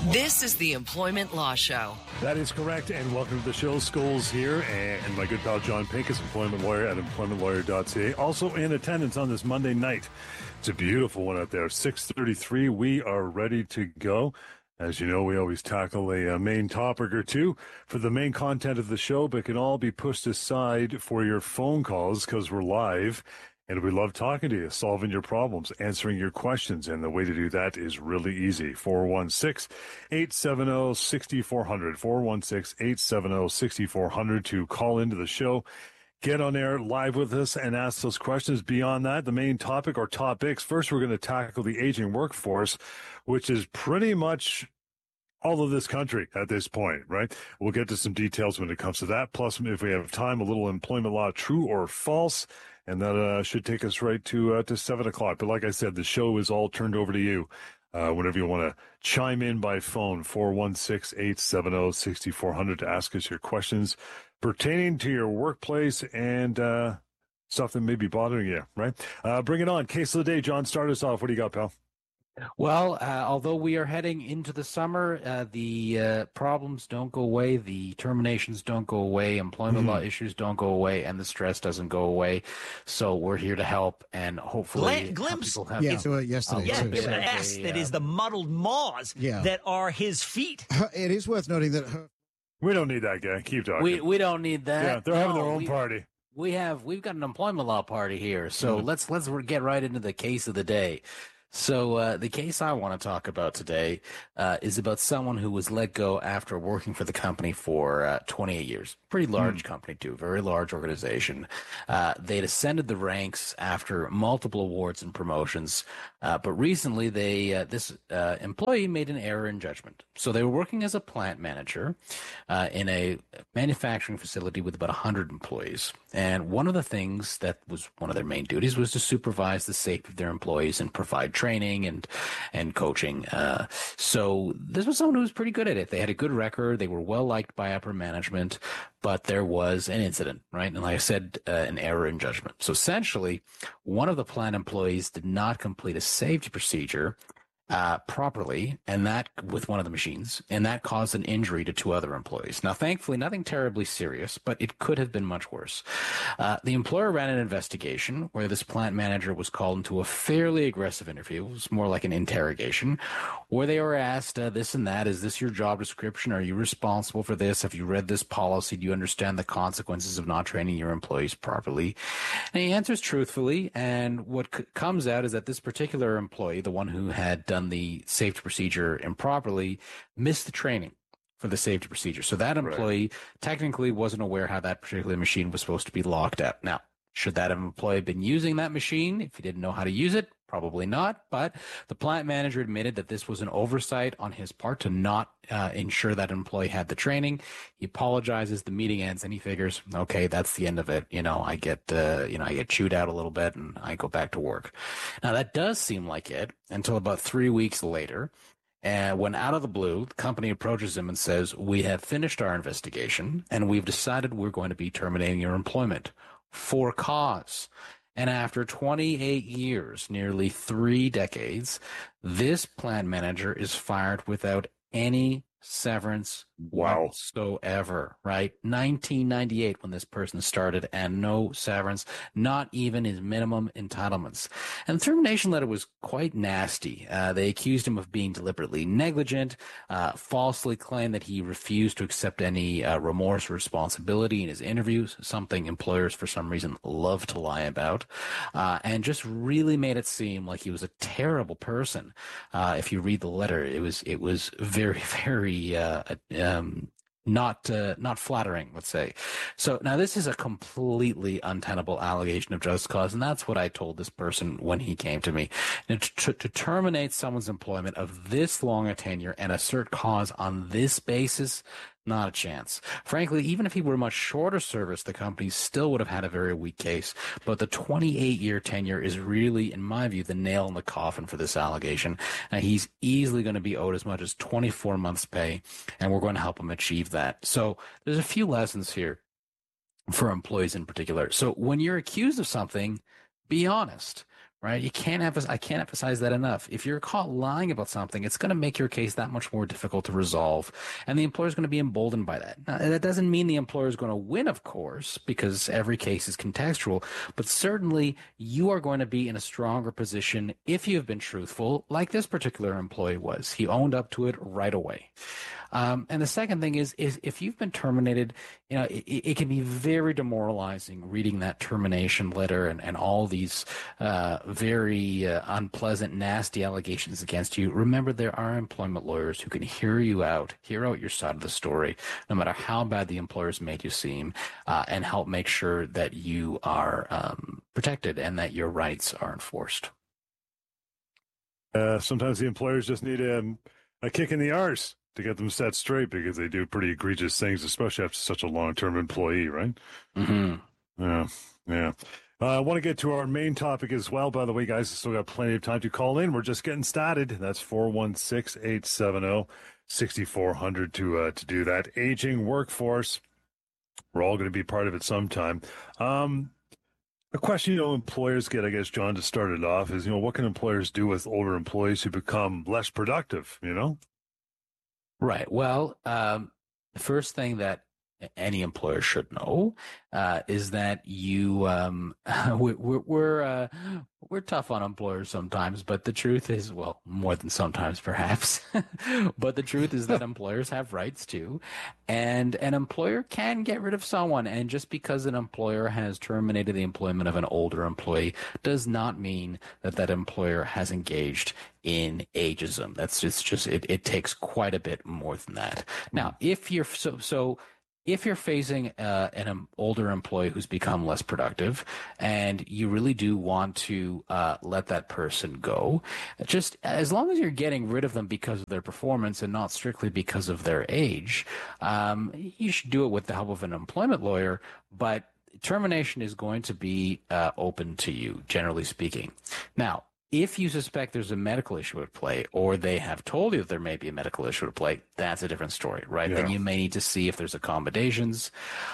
This is the Employment Law Show. That is correct, and welcome to the show. Scholes here, and my good pal John Pincus, employment lawyer at employmentlawyer.ca, also in attendance on this Monday night. It's a beautiful one out there. 6:33. We are ready to go. As you know, we always tackle a main topic or two for the main content of the show, but can all be pushed aside for your phone calls because we're live. And we love talking to you, solving your problems, answering your questions. And the way to do that is really easy. 416-870-6400. 416-870-6400 to call into the show. Get on air live with us and ask those questions. Beyond that, the main topic or topics. First, we're going to tackle the aging workforce, which is pretty much all of this country at this point, right? We'll get to some details when it comes to that. Plus, if we have time, a little employment law, true or false. And that should take us right to 7 o'clock. But like I said, the show is all turned over to you. Whenever you want to chime in by phone, 416-870-6400 to ask us your questions pertaining to your workplace and stuff that may be bothering you, right? Bring it on. Case of the day. John, start us off. What do you got, pal? Well, although we are heading into the summer, the problems don't go away, the terminations don't go away, employment law issues don't go away, and the stress doesn't go away. So we're here to help, and hopefully glimpse. people have Yesterday. too. An S that is the muddled maws that are his feet. It is worth noting that we don't need that guy. Keep talking. We don't need that. Yeah, they're having their own party. We've got an employment law party here. So let's get right into the case of the day. So the case I want to talk about today is about someone who was let go after working for the company for 28 years. Pretty large company, too. Very large organization. They'd ascended the ranks after multiple awards and promotions. But recently, this employee made an error in judgment. So they were working as a plant manager in a manufacturing facility with about 100 employees. And one of the things that was one of their main duties was to supervise the safety of their employees and provide training and coaching. So this was someone who was pretty good at it. They had a good record. They were well liked by upper management, but there was an incident, right? And like I said, an error in judgment. So essentially, one of the plant employees did not complete a safety procedure properly, and that with one of the machines, and that caused an injury to two other employees. Now, thankfully, nothing terribly serious, but it could have been much worse. The employer ran an investigation where this plant manager was called into a fairly aggressive interview. It was more like an interrogation, where they were asked this and that. Is this your job description? Are you responsible for this? Have you read this policy? Do you understand the consequences of not training your employees properly? And he answers truthfully, and what comes out is that this particular employee, the one who had done the safety procedure improperly, missed the training for the safety procedure. So that employee technically wasn't aware how that particular machine was supposed to be locked up. Now, should that employee have been using that machine if he didn't know how to use it? Probably not. But the plant manager admitted that this was an oversight on his part to not ensure that employee had the training. He apologizes. The meeting ends, and he figures, okay, that's the end of it. I get chewed out a little bit, and I go back to work. Now that does seem like it until about 3 weeks later. And when out of the blue, the company approaches him and says, we have finished our investigation, and we've decided we're going to be terminating your employment for cause. And after 28 years, nearly 3 decades, this plant manager is fired without any severance whatsoever, right? 1998 when this person started, and no severance, not even his minimum entitlements. And the termination letter was quite nasty. They accused him of being deliberately negligent, falsely claimed that he refused to accept any remorse or responsibility in his interviews, something employers for some reason love to lie about, and just really made it seem like he was a terrible person. If you read the letter, it was very, very not flattering, let's say. So now this is a completely untenable allegation of just cause, and that's what I told this person when he came to me. And to terminate someone's employment of this long a tenure and assert cause on this basis, not a chance. Frankly, even if he were a much shorter service, the company still would have had a very weak case. But the 28-year tenure is really, in my view, the nail in the coffin for this allegation. And he's easily going to be owed as much as 24 months' pay, and we're going to help him achieve that. So there's a few lessons here for employees in particular. So when you're accused of something, be honest. right? I can't emphasize that enough. If you're caught lying about something, it's going to make your case that much more difficult to resolve, and the employer is going to be emboldened by that. Now, that doesn't mean the employer is going to win, of course, because every case is contextual, but certainly you are going to be in a stronger position if you have been truthful, like this particular employee was. He owned up to it right away. And the second thing is if you've been terminated, it can be very demoralizing reading that termination letter and all these very unpleasant, nasty allegations against you. Remember, there are employment lawyers who can hear out your side of the story, no matter how bad the employer's made you seem, and help make sure that you are protected and that your rights are enforced. Sometimes the employers just need a kick in the arse to get them set straight, because they do pretty egregious things, especially after such a long-term employee, right? Mm-hmm. Yeah. I want to get to our main topic as well. By the way, guys, still got plenty of time to call in. We're just getting started. That's 416-870-6400 to do that. Aging workforce. We're all going to be part of it sometime. A question, employers get, I guess, John, to start it off is, what can employers do with older employees who become less productive, Right. Well, the first thing that any employer should know is that we're tough on employers sometimes, but the truth is, well, more than sometimes perhaps, but the truth is that employers have rights too, and an employer can get rid of someone. And just because an employer has terminated the employment of an older employee does not mean that employer has engaged in ageism. That's just it takes quite a bit more than that. Now, if you're if you're facing an older employee who's become less productive and you really do want to let that person go, just as long as you're getting rid of them because of their performance and not strictly because of their age, you should do it with the help of an employment lawyer, but termination is going to be open to you, generally speaking. Now, if you suspect there's a medical issue at play, or they have told you that there may be a medical issue at play, that's a different story, right? Yeah. Then you may need to see if there's accommodations.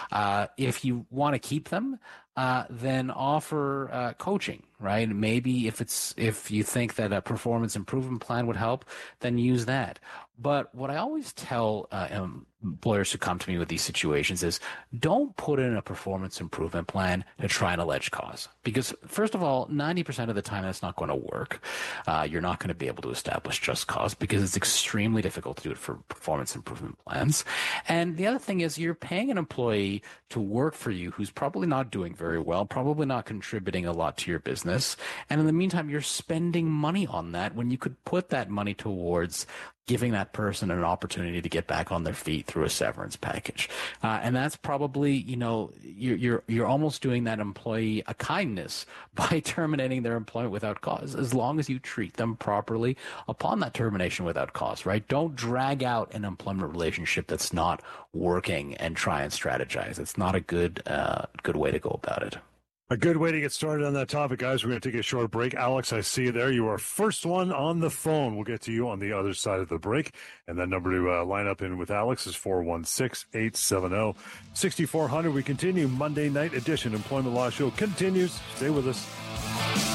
If you want to keep them, then offer coaching, right? Maybe if you think that a performance improvement plan would help, then use that. But what I always tell employers who come to me with these situations is, don't put in a performance improvement plan to try and allege cause. Because first of all, 90% of the time that's not going to work. You're not going to be able to establish just cause because it's extremely difficult to do it for performance improvement plans. And the other thing is, you're paying an employee to work for you who's probably not doing very well, probably not contributing a lot to your business. And in the meantime, you're spending money on that when you could put that money towards giving that person an opportunity to get back on their feet through a severance package. And that's probably, you're almost doing that employee a kindness by terminating their employment without cause, as long as you treat them properly upon that termination without cause, right? Don't drag out an employment relationship that's not working and try and strategize. It's not a good way to go about it. A good way to get started on that topic, guys. We're going to take a short break. Alex, I see you there. You are first one on the phone. We'll get to you on the other side of the break. And that number to line up in with Alex is 416-870-6400. We continue. Monday night edition Employment Law Show continues. Stay with us.